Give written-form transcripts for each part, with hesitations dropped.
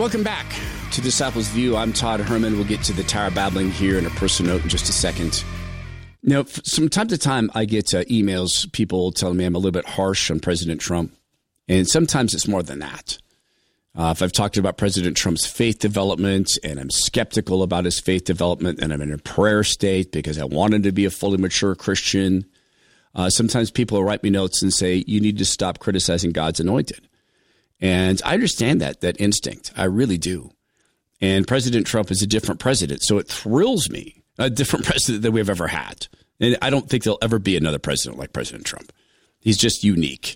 Welcome back to Disciples View. I'm Todd Herman. We'll get to the Tower Babbling here in a personal note in just a second. Now, from time to time, I get emails, people telling me I'm a little bit harsh on President Trump. And sometimes it's more than that. If I've talked about President Trump's faith development and I'm skeptical about his faith development and I'm in a prayer state because I want him to be a fully mature Christian, sometimes people will write me notes and say, you need to stop criticizing God's anointed. And I understand that instinct. I really do. And President Trump is a different president. So it thrills me, a different president than we've ever had. And I don't think there'll ever be another president like President Trump. He's just unique.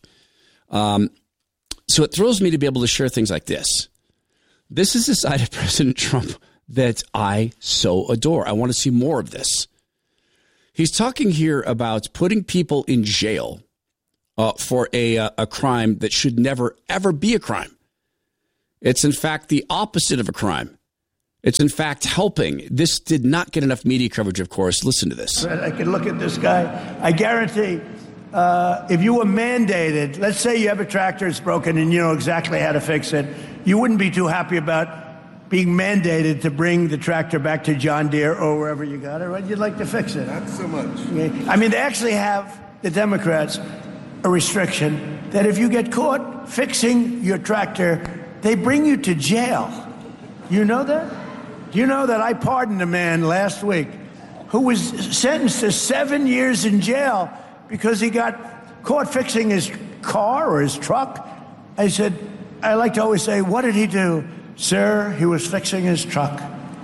So it thrills me to be able to share things like this. This is the side of President Trump that I so adore. I want to see more of this. He's talking here about putting people in jail for a crime that should never, ever be a crime. It's, in fact, the opposite of a crime. It's, in fact, helping. This did not get enough media coverage, of course. Listen to this. I can look at this guy. I guarantee if you were mandated, let's say you have a tractor that's broken and you know exactly how to fix it, you wouldn't be too happy about being mandated to bring the tractor back to John Deere or wherever you got it, right? You'd like to fix it. Not so much. I mean, they actually have, the Democrats, a restriction that if you get caught fixing your tractor, they bring you to jail. You know that? Do you know that I pardoned a man last week who was sentenced to 7 years in jail because he got caught fixing his car or his truck? I said, I like to always say, what did he do? Sir, he was fixing his truck.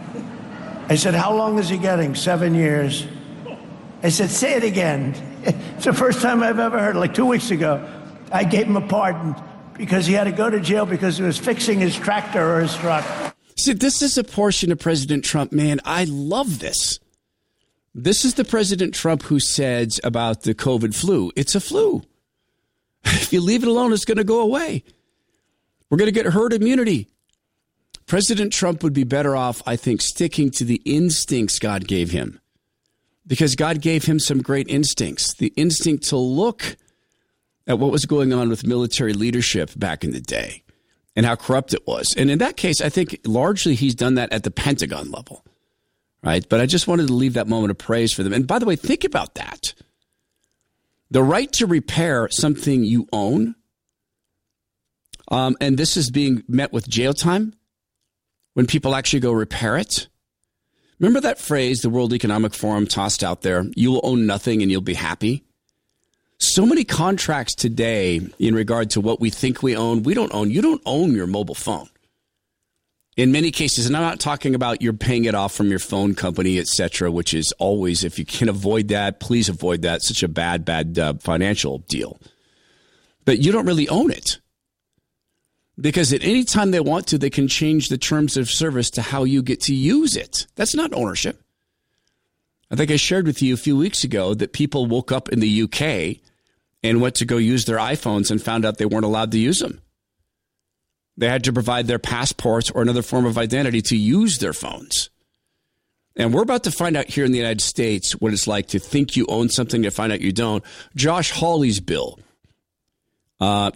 I said, how long is he getting? 7 years. I said, say it again. It's the first time I've ever heard it. Like 2 weeks ago, I gave him a pardon because he had to go to jail because he was fixing his tractor or his truck. See, this is a portion of President Trump, man. I love this. This is the President Trump who said about the COVID flu, it's a flu. If you leave it alone, it's going to go away. We're going to get herd immunity. President Trump would be better off, I think, sticking to the instincts God gave him. Because God gave him some great instincts. The instinct to look at what was going on with military leadership back in the day and how corrupt it was. And in that case, I think largely he's done that at the Pentagon level. Right? But I just wanted to leave that moment of praise for them. And by the way, think about that. The right to repair something you own, and this is being met with jail time when people actually go repair it. Remember that phrase the World Economic Forum tossed out there, you will own nothing and you'll be happy? So many contracts today in regard to what we think we own, we don't own. You don't own your mobile phone. In many cases, and I'm not talking about you're paying it off from your phone company, et cetera, which is always, if you can avoid that, please avoid that. Such a bad financial deal. But you don't really own it. Because at any time they want to, they can change the terms of service to how you get to use it. That's not ownership. I think I shared with you a few weeks ago that people woke up in the UK and went to go use their iPhones and found out they weren't allowed to use them. They had to provide their passports or another form of identity to use their phones. And we're about to find out here in the United States what it's like to think you own something to find out you don't. Josh Hawley's bill. I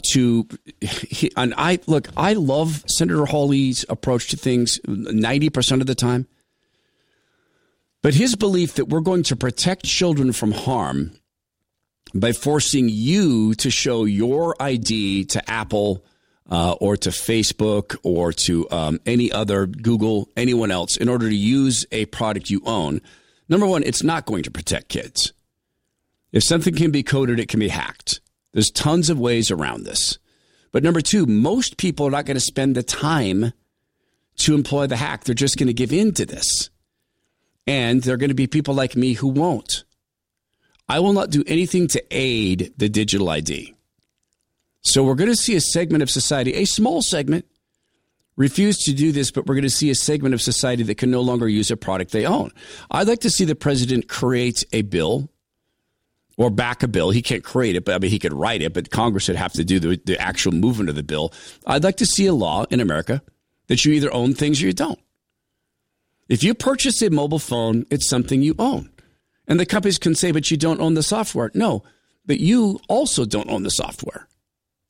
love Senator Hawley's approach to things 90% of the time. But his belief that we're going to protect children from harm by forcing you to show your ID to Apple or to Facebook or to any other Google, anyone else, in order to use a product you own. Number one, it's not going to protect kids. If something can be coded, it can be hacked. There's tons of ways around this. But number two, most people are not going to spend the time to employ the hack. They're just going to give in to this. And there are going to be people like me who won't. I will not do anything to aid the digital ID. So we're going to see a segment of society, a small segment, refuse to do this, but we're going to see a segment of society that can no longer use a product they own. I'd like to see the president create a bill or back a bill. He can't create it, but I mean, he could write it, but Congress would have to do the actual movement of the bill. I'd like to see a law in America that you either own things or you don't. If you purchase a mobile phone, it's something you own. And the companies can say, but you don't own the software. No, but you also don't own the software.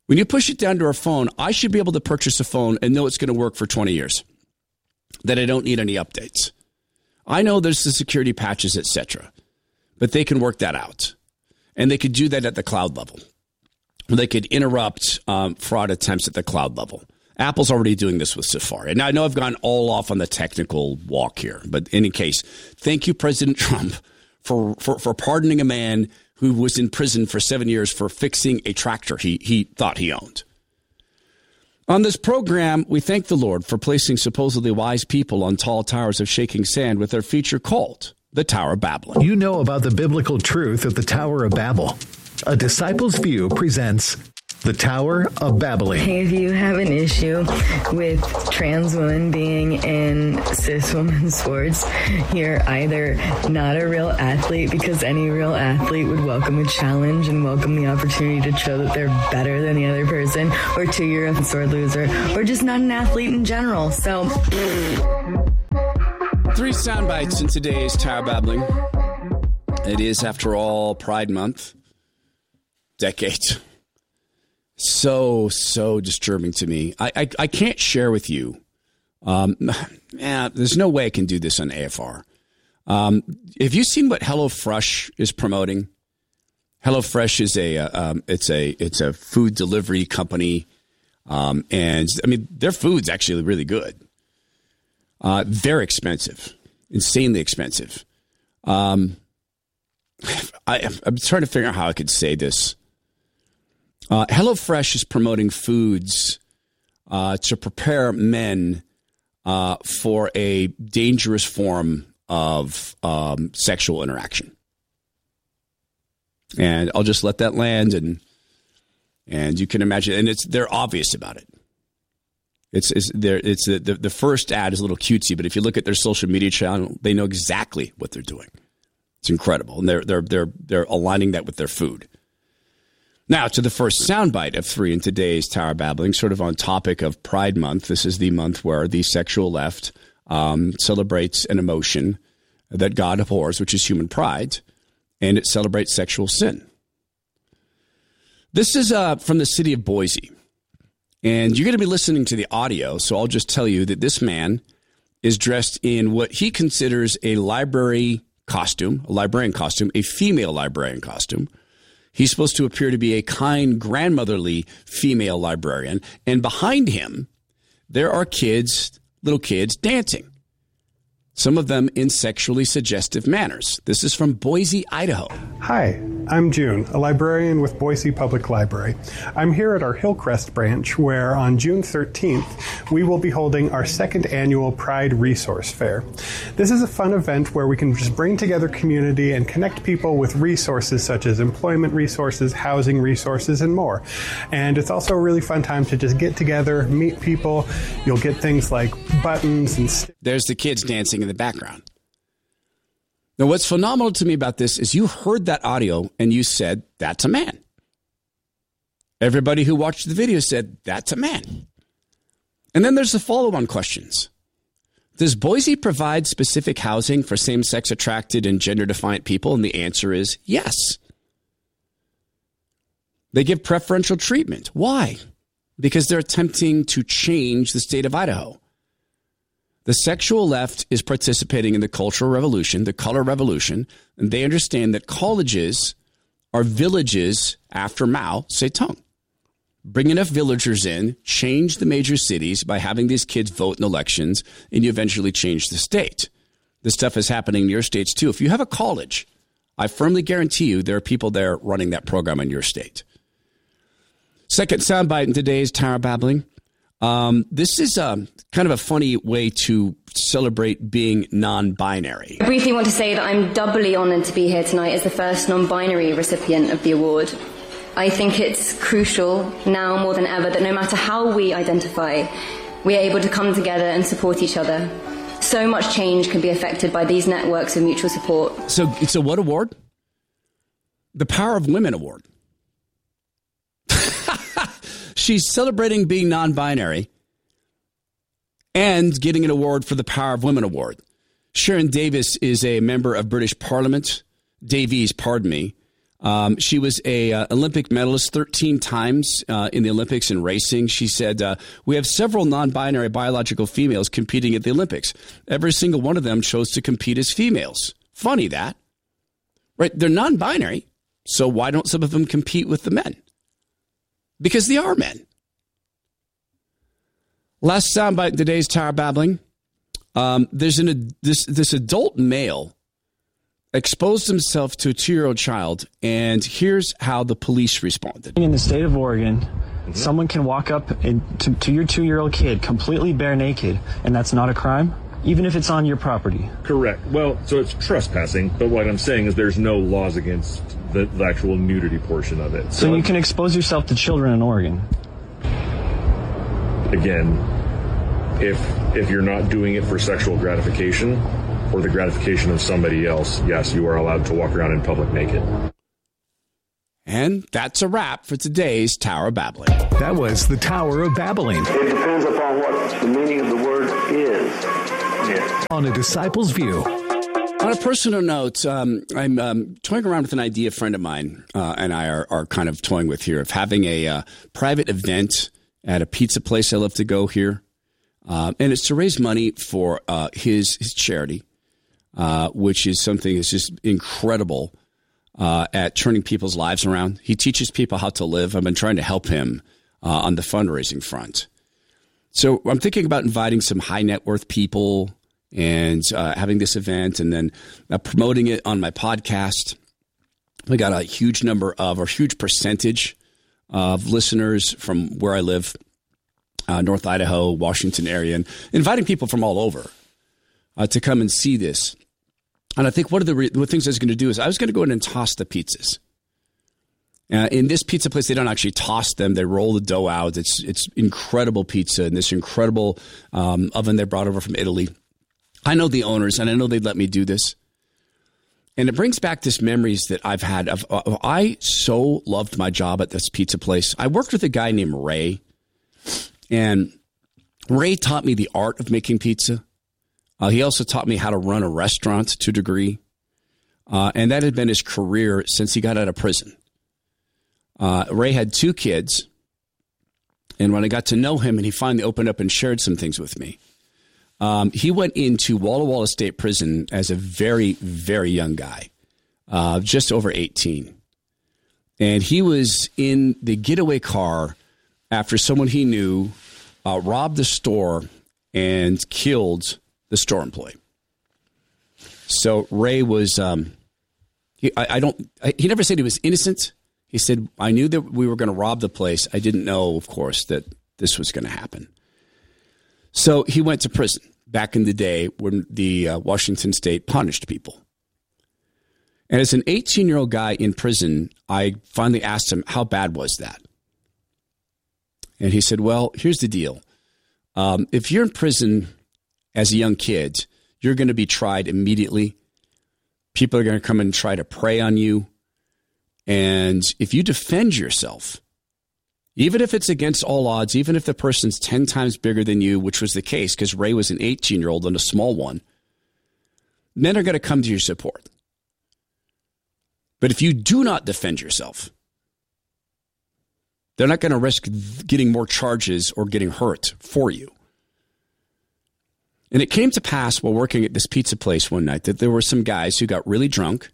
When you push it down to our phone, I should be able to purchase a phone and know it's going to work for 20 years, that I don't need any updates. I know there's the security patches, etc., but they can work that out. And they could do that at the cloud level. They could interrupt fraud attempts at the cloud level. Apple's already doing this with Safari. And I know I've gone all off on the technical walk here, but in any case, thank you, President Trump, for pardoning a man who was in prison for 7 years for fixing a tractor he thought he owned. On this program, we thank the Lord for placing supposedly wise people on tall towers of shaking sand with their feature called the Tower of Babel. You know about the biblical truth of the Tower of Babel. A Disciples View presents the Tower of Babel. If you have an issue with trans women being in cis women's sports, you're either not a real athlete, because any real athlete would welcome a challenge and welcome the opportunity to show that they're better than the other person, or two, you're a sore loser, or just not an athlete in general. So 3 sound bites in today's Tower Babbling. It is, after all, Pride Month. Decade. So disturbing to me. I can't share with you. There's no way I can do this on AFR. Have you seen what HelloFresh is promoting? HelloFresh is it's a food delivery company, and I mean their food's actually really good. They're expensive, insanely expensive. I'm trying to figure out how I could say this. HelloFresh is promoting foods to prepare men for a dangerous form of sexual interaction. And I'll just let that land, and you can imagine, and they're obvious about it. The first ad is a little cutesy, but if you look at their social media channel, they know exactly what they're doing. It's incredible, and they're aligning that with their food. Now, to the first soundbite of 3 in today's Tower Babbling, sort of on topic of Pride Month. This is the month where the sexual left celebrates an emotion that God abhors, which is human pride, and it celebrates sexual sin. This is from the city of Boise, and you're going to be listening to the audio, so I'll just tell you that this man is dressed in what he considers a librarian costume, a female librarian costume. He's supposed to appear to be a kind, grandmotherly female librarian. And behind him, there are little kids dancing. Some of them in sexually suggestive manners. This is from Boise, Idaho. Hi, I'm June, a librarian with Boise Public Library. I'm here at our Hillcrest branch, where on June 13th, we will be holding our 2nd annual Pride Resource Fair. This is a fun event where we can just bring together community and connect people with resources such as employment resources, housing resources, and more. And it's also a really fun time to just get together, meet people. You'll get things like buttons and There's the kids dancing in the background. Now, what's phenomenal to me about this is you heard that audio and you said, that's a man. Everybody who watched the video said, that's a man. And then there's the follow-on questions. Does Boise provide specific housing for same-sex attracted and gender-defiant people? And the answer is yes. They give preferential treatment. Why? Because they're attempting to change the state of Idaho. The sexual left is participating in the cultural revolution, the color revolution, and they understand that colleges are villages after Mao Zedong. Bring enough villagers in, change the major cities by having these kids vote in elections, and you eventually change the state. This stuff is happening in your states too. If you have a college, I firmly guarantee you there are people there running that program in your state. Second soundbite in today's Tower Babbling. This is kind of a funny way to celebrate being non-binary. I briefly want to say that I'm doubly honoured to be here tonight as the first non-binary recipient of the award. I think it's crucial now more than ever that no matter how we identify, we are able to come together and support each other. So much change can be affected by these networks of mutual support. So it's a what award? The Power of Women Award. She's celebrating being non-binary and getting an award for the Power of Women Award. Sharon Davies is a member of British Parliament. Davies, pardon me. She was a Olympic medalist 13 times in the Olympics in racing. She said, we have several non-binary biological females competing at the Olympics. Every single one of them chose to compete as females. Funny that. Right? They're non-binary. So why don't some of them compete with the men? Because they are men. Last soundbite in today's Tower Babbling. There's this adult male exposed himself to a 2-year-old child, and here's how the police responded. In the state of Oregon, someone can walk up to your 2-year-old kid completely bare naked, and that's not a crime, even if it's on your property. Correct. Well, so it's trespassing, but what I'm saying is there's no laws against the actual nudity portion of it. So you can expose yourself to children in Oregon. Again, if you're not doing it for sexual gratification or the gratification of somebody else, yes, you are allowed to walk around in public naked. And that's a wrap for today's Tower of Babbling. That was the Tower of Babbling. It depends upon what the meaning of the word is. Yeah. On A Disciple's View. On a personal note, I'm toying around with an idea a friend of mine and I are kind of toying with here of having a private event at a pizza place I love to go here. And it's to raise money for his charity, which is something that's just incredible at turning people's lives around. He teaches people how to live. I've been trying to help him on the fundraising front. So I'm thinking about inviting some high net worth people and having this event and then promoting it on my podcast. We got a huge percentage of listeners from where I live, North Idaho, Washington area, and inviting people from all over to come and see this. And I think one of the things I was going to do is I was going to go in and toss the pizzas. In this pizza place, they don't actually toss them. They roll the dough out. It's incredible pizza in this incredible oven they brought over from Italy. I know the owners, and I know they'd let me do this. And it brings back this memories that I've had of I so loved my job at this pizza place. I worked with a guy named Ray, and Ray taught me the art of making pizza. He also taught me how to run a restaurant to a degree. And that had been his career since he got out of prison. Ray had 2 kids. And when I got to know him and he finally opened up and shared some things with me, he went into Walla Walla State Prison as a very, very young guy, just over 18. And he was in the getaway car after someone he knew robbed the store and killed the store employee. So Ray was, he never said he was innocent. He said, I knew that we were going to rob the place. I didn't know, of course, that this was going to happen. So he went to prison back in the day when the Washington State punished people. And as an 18-year-old guy in prison, I finally asked him, how bad was that? And he said, well, here's the deal. If you're in prison as a young kid, you're going to be tried immediately. People are going to come and try to prey on you. And if you defend yourself, even if it's against all odds, even if the person's 10 times bigger than you, which was the case because Ray was an 18-year-old and a small one, men are going to come to your support. But if you do not defend yourself, they're not going to risk getting more charges or getting hurt for you. And it came to pass while working at this pizza place one night that there were some guys who got really drunk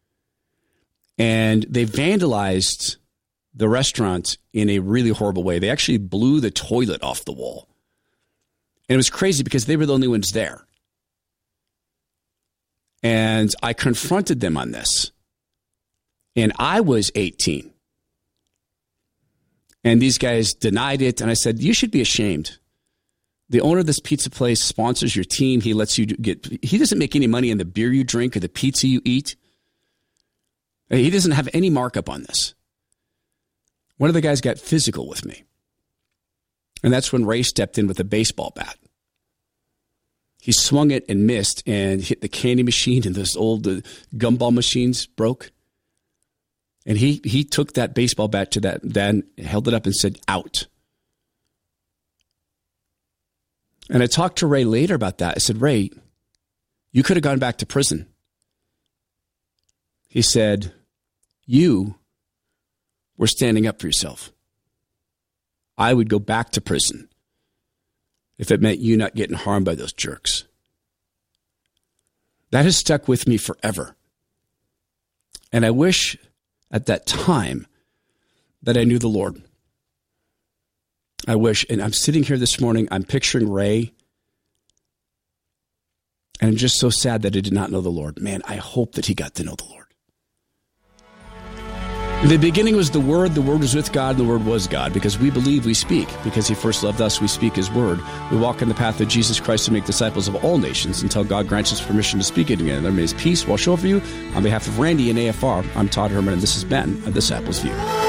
and they vandalized the restaurant in a really horrible way. They actually blew the toilet off the wall. And it was crazy because they were the only ones there. And I confronted them on this. And I was 18. And these guys denied it. And I said, you should be ashamed. The owner of this pizza place sponsors your team. He lets you he doesn't make any money on the beer you drink or the pizza you eat. He doesn't have any markup on this. One of the guys got physical with me. And that's when Ray stepped in with a baseball bat. He swung it and missed and hit the candy machine, and those old gumball machines broke. And he took that baseball bat to that, then held it up and said, out. And I talked to Ray later about that. I said, Ray, you could have gone back to prison. He said, you were standing up for yourself. I would go back to prison if it meant you not getting harmed by those jerks. That has stuck with me forever. And I wish at that time that I knew the Lord. I wish, and I'm sitting here this morning, I'm picturing Ray, and I'm just so sad that I did not know the Lord. Man, I hope that he got to know the Lord. In the beginning was the Word was with God, and the Word was God. Because we believe, we speak. Because he first loved us, we speak his word. We walk in the path of Jesus Christ to make disciples of all nations until God grants us permission to speak it again. May his peace will show for you. On behalf of Randy and AFR, I'm Todd Herman, and this has been A Disciple's View.